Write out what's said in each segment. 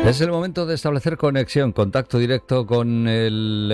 Es el momento de establecer conexión, contacto directo con el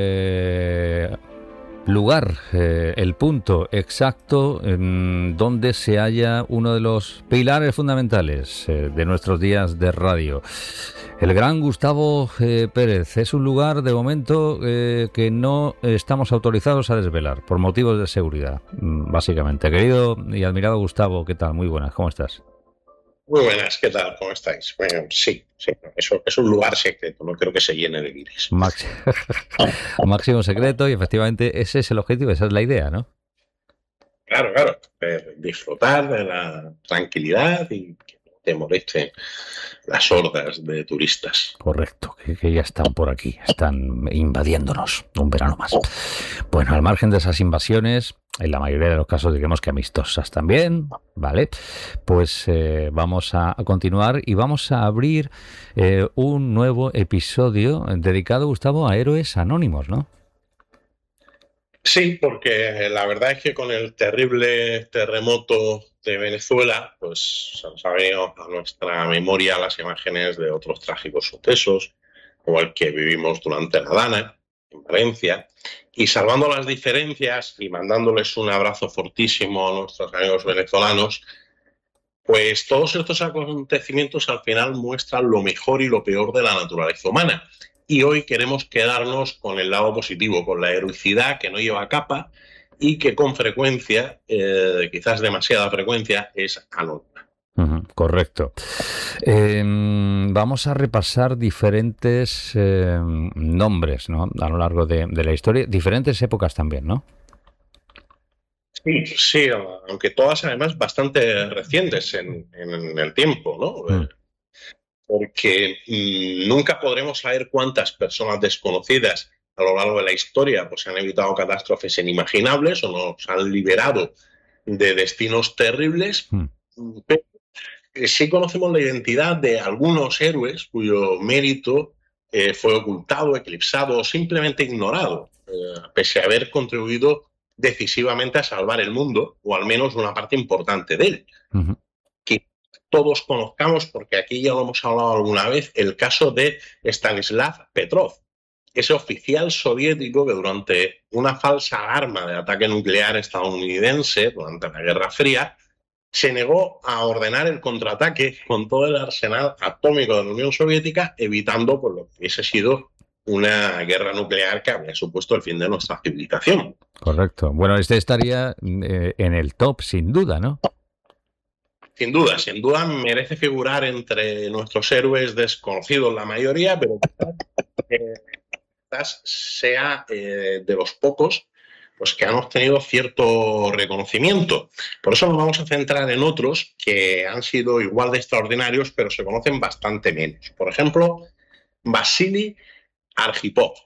lugar, el punto exacto en donde se halla uno de los pilares fundamentales de nuestros días de radio. El gran Gustavo Pérez. Es un lugar de momento que no estamos autorizados a desvelar por motivos de seguridad, básicamente. Querido y admirado Gustavo, ¿qué tal? Muy buenas, ¿cómo estás? Muy buenas, ¿qué tal? ¿Cómo estáis? Bueno, sí, eso es un lugar secreto, no creo que se llene de guiris. Máximo secreto, y efectivamente ese es el objetivo, esa es la idea, ¿no? Claro, disfrutar de la tranquilidad y que no te molesten las hordas de turistas. Correcto, que ya están por aquí, están invadiéndonos un verano más. Bueno, al margen de esas invasiones, en la mayoría de los casos digamos que amistosas también, ¿vale? Pues vamos a continuar y vamos a abrir un nuevo episodio dedicado, Gustavo, a héroes anónimos, ¿no? Sí, porque la verdad es que con el terrible terremoto de Venezuela, pues se nos ha venido a nuestra memoria las imágenes de otros trágicos sucesos, como el que vivimos durante la Dana, en Valencia, y salvando las diferencias y mandándoles un abrazo fortísimo a nuestros amigos venezolanos, pues todos estos acontecimientos al final muestran lo mejor y lo peor de la naturaleza humana. Y hoy queremos quedarnos con el lado positivo, con la heroicidad que no lleva capa y que con frecuencia, quizás demasiada frecuencia, es anónima. Correcto. Vamos a repasar diferentes nombres, ¿no? A lo largo de la historia, diferentes épocas también, ¿no? Sí, aunque todas además bastante recientes en el tiempo, ¿no? Porque nunca podremos saber cuántas personas desconocidas a lo largo de la historia pues han evitado catástrofes inimaginables o nos han liberado de destinos terribles, pero sí conocemos la identidad de algunos héroes cuyo mérito fue ocultado, eclipsado o simplemente ignorado, pese a haber contribuido decisivamente a salvar el mundo, o al menos una parte importante de él. Que todos conozcamos, porque aquí ya lo hemos hablado alguna vez, el caso de Stanislav Petrov, ese oficial soviético que durante una falsa alarma de ataque nuclear estadounidense durante la Guerra Fría se negó a ordenar el contraataque con todo el arsenal atómico de la Unión Soviética, evitando por lo que hubiese sido una guerra nuclear que habría supuesto el fin de nuestra civilización. Correcto. Bueno, este estaría en el top, sin duda, ¿no? Sin duda merece figurar entre nuestros héroes desconocidos la mayoría, pero quizás sea de los pocos pues que han obtenido cierto reconocimiento. Por eso nos vamos a centrar en otros que han sido igual de extraordinarios, pero se conocen bastante menos. Por ejemplo, Vasily Arjipov.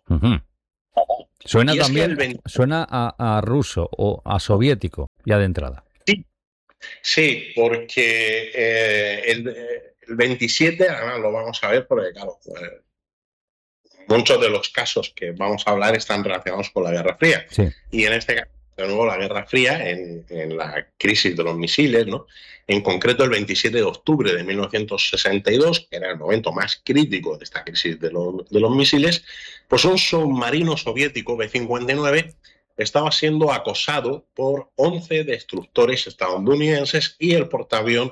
Suena también, suena a ruso o a soviético, ya de entrada. Sí, porque el 27, además lo vamos a ver, porque claro, muchos de los casos que vamos a hablar están relacionados con la Guerra Fría. Sí. Y en este caso, de nuevo, la Guerra Fría, en la crisis de los misiles, ¿no? En concreto, el 27 de octubre de 1962, que era el momento más crítico de esta crisis de los misiles, pues un submarino soviético B-59 estaba siendo acosado por 11 destructores estadounidenses y el portaavión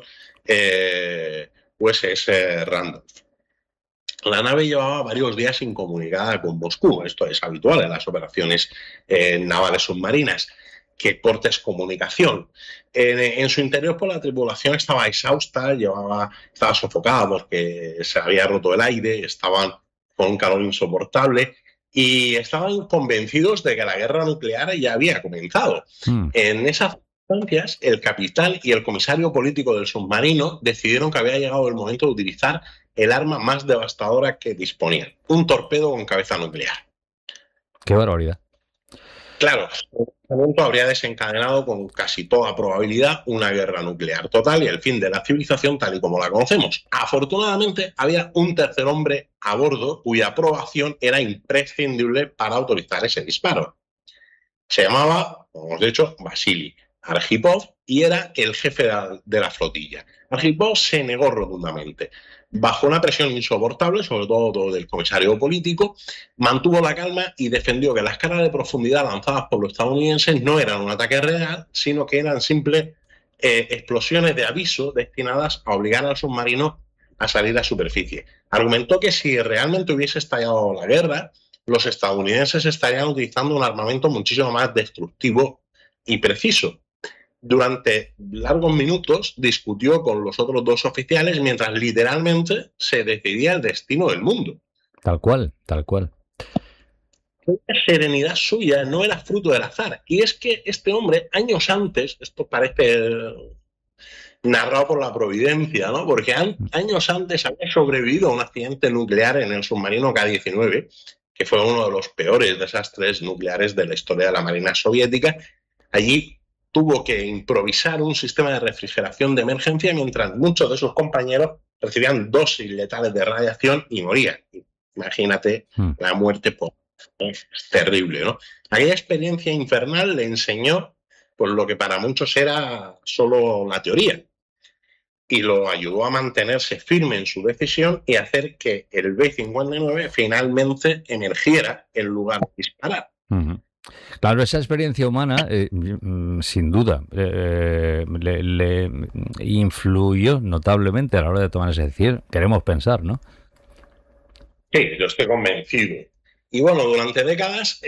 USS Randolph. La nave llevaba varios días incomunicada con Moscú. Esto es habitual en las operaciones navales submarinas, que cortes comunicación. En su interior, pues, la tripulación estaba exhausta, estaba sofocada porque se había roto el aire, estaban con un calor insoportable y estaban convencidos de que la guerra nuclear ya había comenzado. En esas circunstancias, el capitán y el comisario político del submarino decidieron que había llegado el momento de utilizar el arma más devastadora que disponían, un torpedo con cabeza nuclear. ¡Qué barbaridad! Claro, el momento habría desencadenado con casi toda probabilidad una guerra nuclear total y el fin de la civilización tal y como la conocemos. Afortunadamente, había un tercer hombre a bordo cuya aprobación era imprescindible para autorizar ese disparo. Se llamaba, como hemos dicho, Vasily Arjipov, y era el jefe de la flotilla. Arjipov se negó rotundamente. Bajo una presión insoportable, sobre todo del comisario político, mantuvo la calma y defendió que las cargas de profundidad lanzadas por los estadounidenses no eran un ataque real, sino que eran simples explosiones de aviso destinadas a obligar al submarino a salir a superficie. Argumentó que si realmente hubiese estallado la guerra, los estadounidenses estarían utilizando un armamento muchísimo más destructivo y preciso. Durante largos minutos discutió con los otros dos oficiales mientras literalmente se decidía el destino del mundo. Tal cual, tal cual. La serenidad suya no era fruto del azar. Y es que este hombre, años antes, esto parece narrado por la providencia, ¿no? Porque años antes había sobrevivido a un accidente nuclear en el submarino K-19, que fue uno de los peores desastres nucleares de la historia de la Marina soviética. Allí tuvo que improvisar un sistema de refrigeración de emergencia mientras muchos de sus compañeros recibían dosis letales de radiación y morían. Imagínate la muerte por... Es terrible, ¿no? Aquella experiencia infernal le enseñó pues, lo que para muchos era solo la teoría y lo ayudó a mantenerse firme en su decisión y hacer que el B-59 finalmente emergiera en lugar de disparar. Claro, esa experiencia humana, sin duda, le influyó notablemente a la hora de tomar esa decisión. Queremos pensar, ¿no? Sí, yo estoy convencido. Y bueno, durante décadas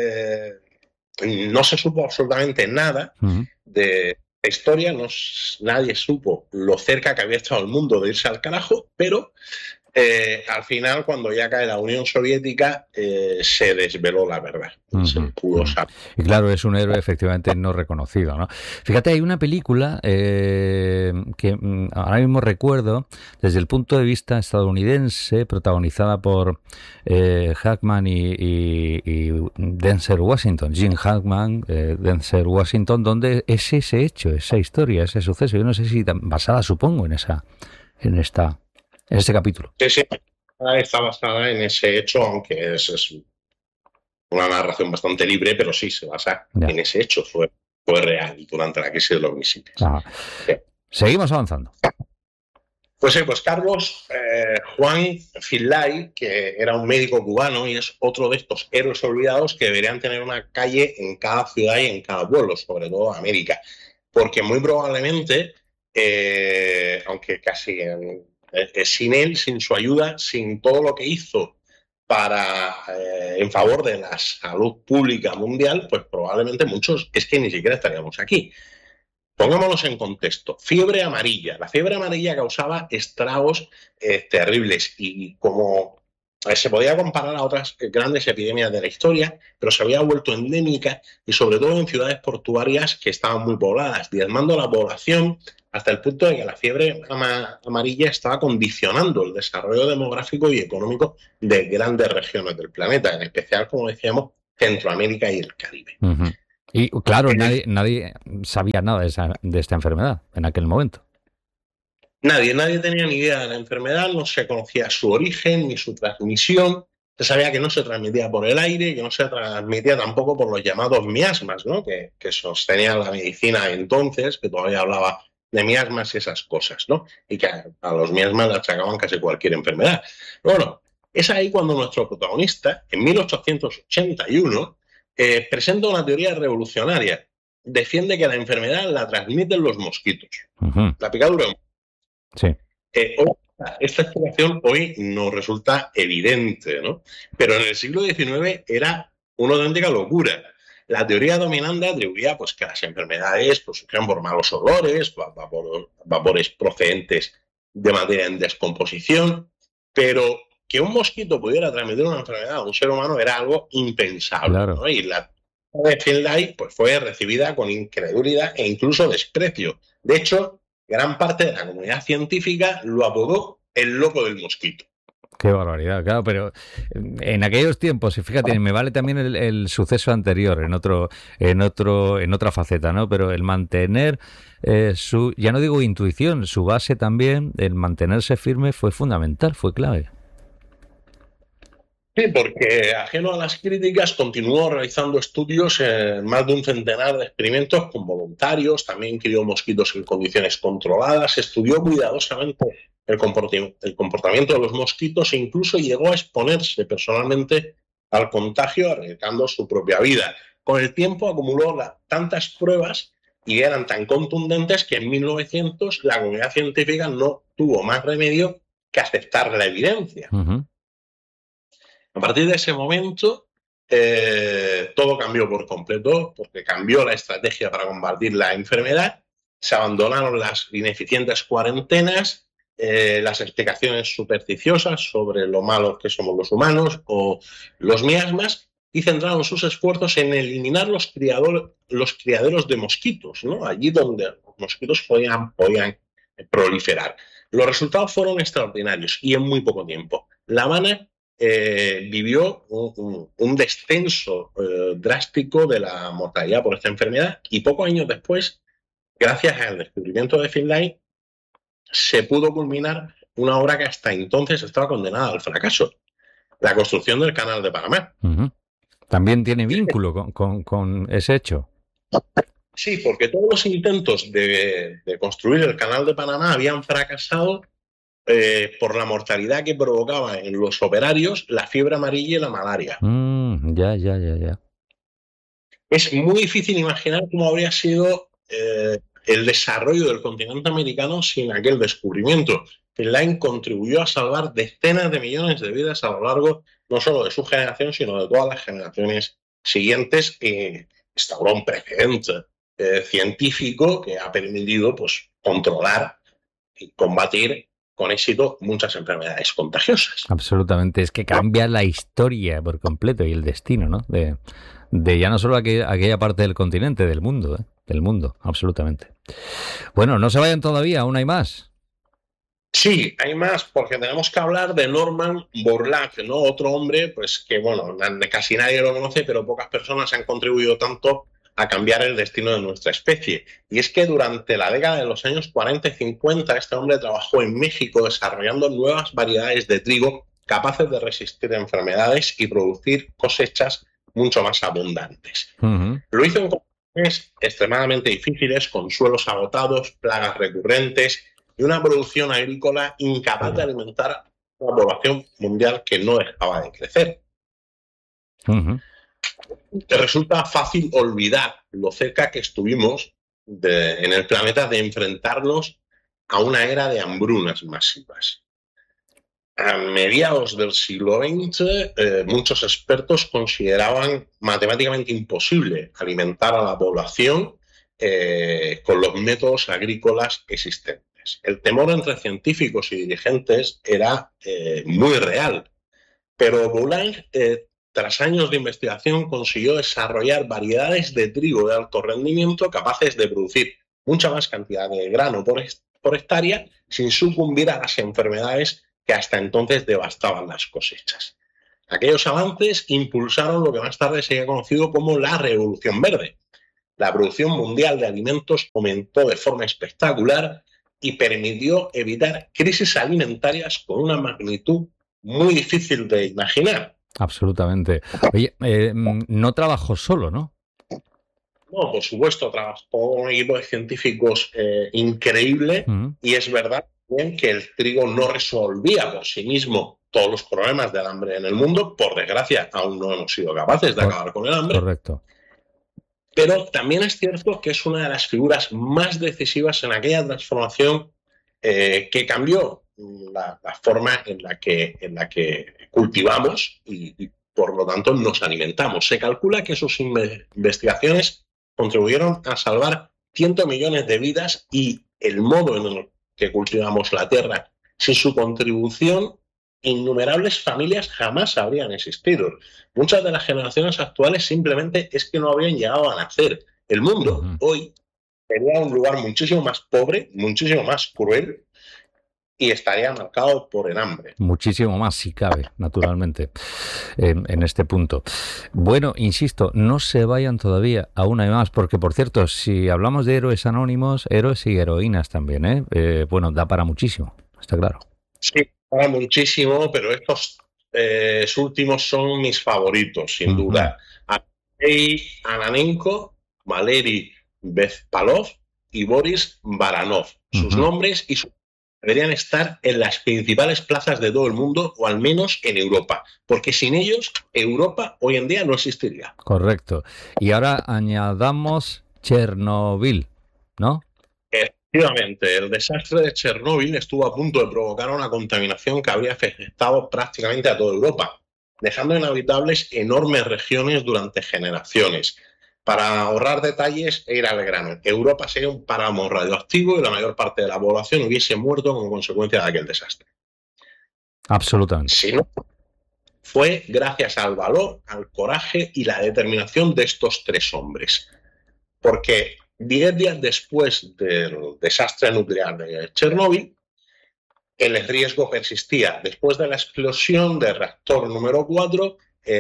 no se supo absolutamente nada de la historia, nadie supo lo cerca que había estado el mundo de irse al carajo, pero al final, cuando ya cae la Unión Soviética, se desveló la verdad. Se pudo saber. Y claro, es un héroe efectivamente no reconocido, ¿no? Fíjate, hay una película que ahora mismo recuerdo desde el punto de vista estadounidense, protagonizada por Hackman y Denzel Washington, Gene Hackman, Denzel Washington, donde es ese hecho, esa historia, ese suceso. Yo no sé si basada, supongo, en este capítulo. Sí, está basada en ese hecho, aunque es una narración bastante libre, pero sí se basa en ese hecho. Fue real durante la crisis de los misiles. Sí. Seguimos avanzando. Pues Carlos Juan Finlay, que era un médico cubano y es otro de estos héroes olvidados que deberían tener una calle en cada ciudad y en cada pueblo, sobre todo América. Porque muy probablemente, aunque casi sin él, sin su ayuda, sin todo lo que hizo en favor de la salud pública mundial, pues probablemente muchos es que ni siquiera estaríamos aquí. Pongámonos en contexto. Fiebre amarilla. La fiebre amarilla causaba estragos terribles y como se podía comparar a otras grandes epidemias de la historia, pero se había vuelto endémica y sobre todo en ciudades portuarias que estaban muy pobladas, diezmando la población hasta el punto de que la fiebre amarilla estaba condicionando el desarrollo demográfico y económico de grandes regiones del planeta, en especial, como decíamos, Centroamérica y el Caribe. Y claro, nadie sabía nada de esta enfermedad en aquel momento. Nadie tenía ni idea de la enfermedad, no se conocía su origen ni su transmisión. Se sabía que no se transmitía por el aire, que no se transmitía tampoco por los llamados miasmas, ¿no? que sostenía la medicina entonces, que todavía hablaba de miasmas y esas cosas, ¿no? Y que a los miasmas le achacaban casi cualquier enfermedad. Bueno, es ahí cuando nuestro protagonista, en 1881, presenta una teoría revolucionaria. Defiende que la enfermedad la transmiten los mosquitos. La picadura. Sí. Esta explicación hoy nos resulta evidente, ¿no? Pero en el siglo XIX era una auténtica locura. La teoría dominante atribuía pues, que las enfermedades pues, surgían por malos olores, vapores procedentes de materia en descomposición, pero que un mosquito pudiera transmitir una enfermedad a un ser humano era algo impensable. Claro. ¿No? Y la teoría de Finlay pues, fue recibida con incredulidad e incluso desprecio. De hecho, gran parte de la comunidad científica lo apodó el loco del mosquito. Qué barbaridad, claro, pero en aquellos tiempos, y fíjate, me vale también el suceso anterior, en otra faceta, ¿no? Pero el mantener ya no digo intuición, su base también, el mantenerse firme fue fundamental, fue clave. Sí, porque ajeno a las críticas, continuó realizando estudios en más de un centenar de experimentos con voluntarios, también crió mosquitos en condiciones controladas, estudió cuidadosamente el comportamiento de los mosquitos e incluso llegó a exponerse personalmente al contagio, arriesgando su propia vida. Con el tiempo acumuló tantas pruebas y eran tan contundentes que en 1900 la comunidad científica no tuvo más remedio que aceptar la evidencia. Uh-huh. A partir de ese momento, todo cambió por completo, porque cambió la estrategia para combatir la enfermedad, se abandonaron las ineficientes cuarentenas, las explicaciones supersticiosas sobre lo malos que somos los humanos o los miasmas, y centraron sus esfuerzos en eliminar los criaderos de mosquitos, ¿no? Allí donde los mosquitos podían proliferar. Los resultados fueron extraordinarios y en muy poco tiempo. La Habana vivió un descenso drástico de la mortalidad por esta enfermedad y pocos años después, gracias al descubrimiento de Finlay, se pudo culminar una obra que hasta entonces estaba condenada al fracaso, la construcción del Canal de Panamá. Uh-huh. También tiene vínculo con ese hecho. Sí, porque todos los intentos de construir el Canal de Panamá habían fracasado por la mortalidad que provocaba en los operarios la fiebre amarilla y la malaria. Ya. Es muy difícil imaginar cómo habría sido el desarrollo del continente americano sin aquel descubrimiento. Finlay contribuyó a salvar decenas de millones de vidas a lo largo no solo de su generación, sino de todas las generaciones siguientes, y instauró un precedente científico que ha permitido pues, controlar y combatir con éxito muchas enfermedades contagiosas. Absolutamente, es que cambia la historia por completo y el destino, ¿no? De ya no solo aquella parte del continente, del mundo, del mundo, absolutamente. Bueno, no se vayan todavía, aún hay más. Sí, hay más, porque tenemos que hablar de Norman Borlaug, ¿no? Otro hombre, pues que, bueno, casi nadie lo conoce, pero pocas personas han contribuido tanto a cambiar el destino de nuestra especie. Y es que durante la década de los años 40 y 50, este hombre trabajó en México desarrollando nuevas variedades de trigo capaces de resistir enfermedades y producir cosechas mucho más abundantes. Uh-huh. Lo hizo en condiciones extremadamente difíciles, con suelos agotados, plagas recurrentes y una producción agrícola incapaz de alimentar a una población mundial que no dejaba de crecer. Uh-huh. Te resulta fácil olvidar lo cerca que estuvimos en el planeta de enfrentarnos a una era de hambrunas masivas. A mediados del siglo XX, muchos expertos consideraban matemáticamente imposible alimentar a la población con los métodos agrícolas existentes. El temor entre científicos y dirigentes era muy real, pero Borlaug, tras años de investigación, consiguió desarrollar variedades de trigo de alto rendimiento capaces de producir mucha más cantidad de grano por hectárea sin sucumbir a las enfermedades que hasta entonces devastaban las cosechas. Aquellos avances impulsaron lo que más tarde sería conocido como la Revolución Verde. La producción mundial de alimentos aumentó de forma espectacular y permitió evitar crisis alimentarias con una magnitud muy difícil de imaginar. Absolutamente. Oye, no trabajó solo, ¿no? No, por supuesto, trabajó con un equipo de científicos increíble, y es verdad también que el trigo no resolvía por sí mismo todos los problemas del hambre en el mundo. Por desgracia, aún no hemos sido capaces de acabar con el hambre. Correcto. Pero también es cierto que es una de las figuras más decisivas en aquella transformación que cambió la forma en la que cultivamos y por lo tanto nos alimentamos. Se calcula que sus investigaciones contribuyeron a salvar cientos de millones de vidas, y el modo en el que cultivamos la tierra, sin su contribución, innumerables familias jamás habrían existido. Muchas de las generaciones actuales simplemente es que no habrían llegado a nacer. El mundo hoy sería un lugar muchísimo más pobre, muchísimo más cruel, y estaría marcado por el hambre. Muchísimo más, si cabe, naturalmente, en este punto. Bueno, insisto, no se vayan todavía, aún hay más, porque, por cierto, si hablamos de héroes anónimos, héroes y heroínas también, bueno, da para muchísimo, está claro. Sí, para muchísimo, pero estos últimos son mis favoritos, sin duda. Alexei Ananenko, Valery Bespalov y Boris Baranov. Sus nombres y sus deberían estar en las principales plazas de todo el mundo, o al menos en Europa, porque sin ellos Europa hoy en día no existiría. Correcto. Y ahora añadamos Chernobyl, ¿no? Efectivamente, el desastre de Chernóbil estuvo a punto de provocar una contaminación que habría afectado prácticamente a toda Europa, dejando inhabitables enormes regiones durante generaciones. Para ahorrar detalles e ir al grano, Europa sería un páramo radioactivo y la mayor parte de la población hubiese muerto como consecuencia de aquel desastre. Absolutamente. Si no, fue gracias al valor, al coraje y la determinación de estos tres hombres. Porque 10 días después del desastre nuclear de Chernóbil, el riesgo persistía. Después de la explosión del reactor número 4,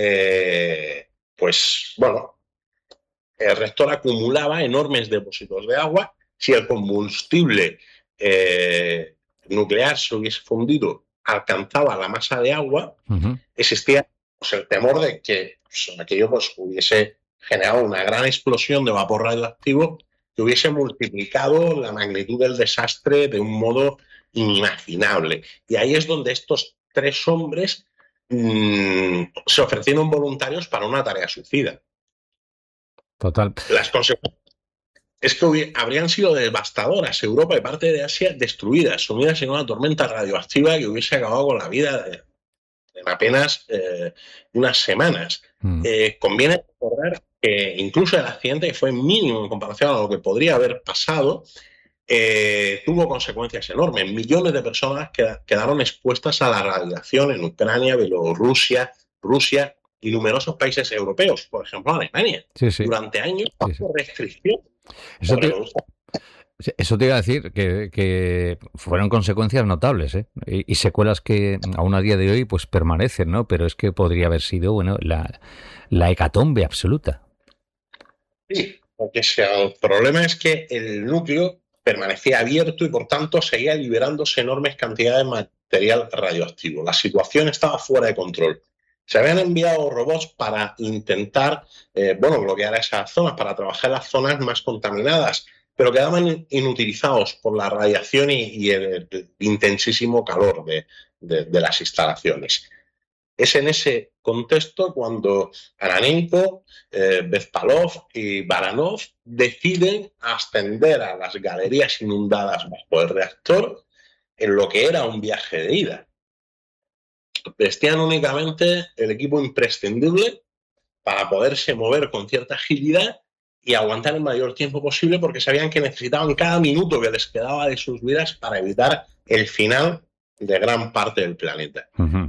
pues bueno, el reactor acumulaba enormes depósitos de agua. Si el combustible nuclear se hubiese fundido, alcanzaba la masa de agua, existía pues, el temor de que aquello pues, hubiese generado una gran explosión de vapor radioactivo que hubiese multiplicado la magnitud del desastre de un modo inimaginable. Y ahí es donde estos tres hombres se ofrecieron voluntarios para una tarea suicida. Total. Las consecuencias es que habrían sido devastadoras. Europa y parte de Asia destruidas, sumidas en una tormenta radioactiva que hubiese acabado con la vida en apenas unas semanas. Conviene recordar que incluso el accidente fue mínimo en comparación a lo que podría haber pasado. Tuvo consecuencias enormes. Millones de personas quedaron expuestas a la radiación en Ucrania, Bielorrusia, Rusia y numerosos países europeos, por ejemplo Alemania, durante años bajo restricción. Eso te iba a decir que fueron consecuencias notables, ¿eh? Y secuelas que aún a día de hoy pues permanecen, ¿no? Pero es que podría haber sido la hecatombe absoluta. Sí, porque el problema es que el núcleo permanecía abierto y por tanto seguía liberándose enormes cantidades de material radioactivo. La situación estaba fuera de control. Se habían enviado robots para intentar bloquear esas zonas, para trabajar en las zonas más contaminadas, pero quedaban inutilizados por la radiación y el intensísimo calor de las instalaciones. Es en ese contexto cuando Ananenko, Bespalov y Baranov deciden ascender a las galerías inundadas bajo el reactor en lo que era un viaje de ida. Vestían únicamente el equipo imprescindible para poderse mover con cierta agilidad y aguantar el mayor tiempo posible porque sabían que necesitaban cada minuto que les quedaba de sus vidas para evitar el final de gran parte del planeta.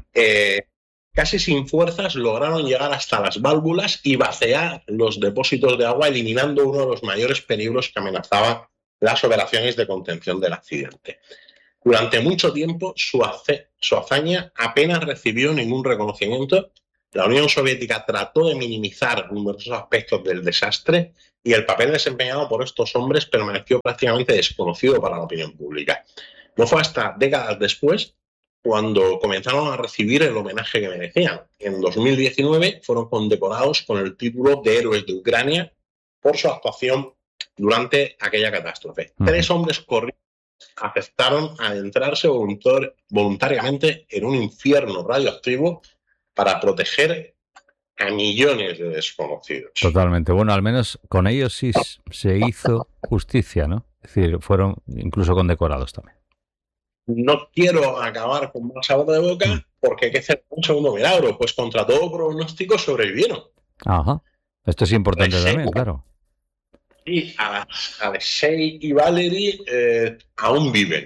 Casi sin fuerzas lograron llegar hasta las válvulas y vaciar los depósitos de agua, eliminando uno de los mayores peligros que amenazaba las operaciones de contención del accidente. Durante mucho tiempo su hazaña apenas recibió ningún reconocimiento. La Unión Soviética trató de minimizar numerosos aspectos del desastre y el papel desempeñado por estos hombres permaneció prácticamente desconocido para la opinión pública. No fue hasta décadas después cuando comenzaron a recibir el homenaje que merecían. En 2019 fueron condecorados con el título de Héroes de Ucrania por su actuación durante aquella catástrofe. Tres hombres corrientes aceptaron adentrarse voluntariamente en un infierno radioactivo para proteger a millones de desconocidos. Totalmente. Bueno, al menos con ellos sí se hizo justicia, ¿no? Es decir, fueron incluso condecorados también. No quiero acabar con más sabor de boca porque hay que hacer un segundo milagro. Pues contra todo pronóstico sobrevivieron. Ajá. Esto es importante también, claro. Y Alexei y Valery aún viven.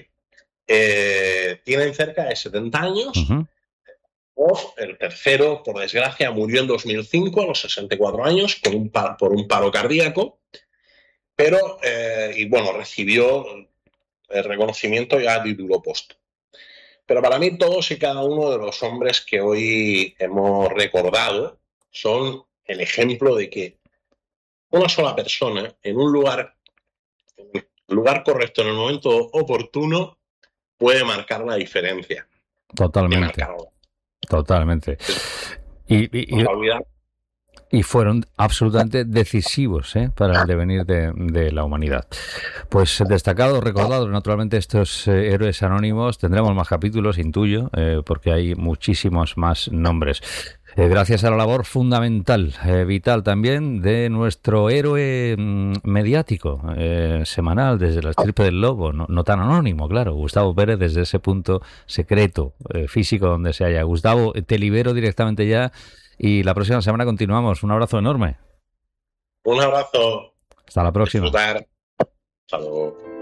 Tienen cerca de 70 años. El tercero, por desgracia, murió en 2005 a los 64 años por un paro cardíaco. Pero, recibió el reconocimiento ya a título póstumo. Pero para mí todos y cada uno de los hombres que hoy hemos recordado son el ejemplo de que una sola persona en un lugar correcto en el momento oportuno puede marcar la diferencia. Totalmente. Totalmente. Y fueron absolutamente decisivos para el devenir de la humanidad. Pues destacados, recordados, naturalmente, estos héroes anónimos. Tendremos más capítulos, intuyo, porque hay muchísimos más nombres. Gracias a la labor fundamental, vital también, de nuestro héroe mediático, semanal, desde la estirpe del lobo, no tan anónimo, claro, Gustavo Pérez, desde ese punto secreto, físico, donde se halla. Gustavo, te libero directamente ya y la próxima semana continuamos. Un abrazo enorme. Un abrazo. Hasta la próxima. Disfrutar. Hasta luego.